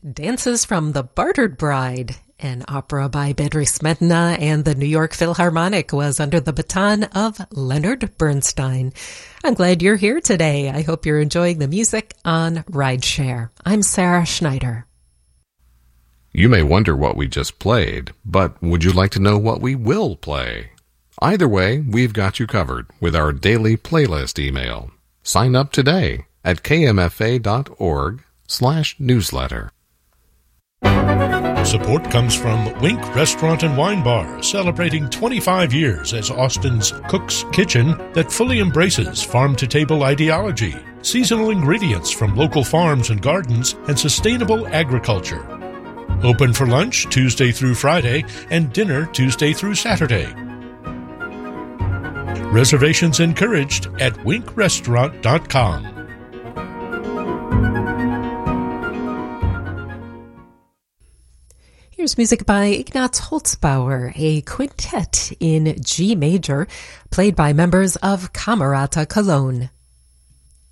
Dances from the Bartered Bride, an opera by Bedřich Smetana and the New York Philharmonic, was under the baton of Leonard Bernstein. I'm glad you're here today. I hope you're enjoying the music on Rideshare. I'm Sarah Schneider. You may wonder what we just played, but would you like to know what we will play? Either way, we've got you covered with our daily playlist email. Sign up today at kmfa.org/newsletter. Support comes from Wink Restaurant and Wine Bar, celebrating 25 years as Austin's Cook's Kitchen that fully embraces farm-to-table ideology, seasonal ingredients from local farms and gardens, and sustainable agriculture. Open for lunch Tuesday through Friday and dinner Tuesday through Saturday. Reservations encouraged at winkrestaurant.com. Here's music by Ignaz Holzbauer, a quintet in G major, played by members of Camerata Cologne.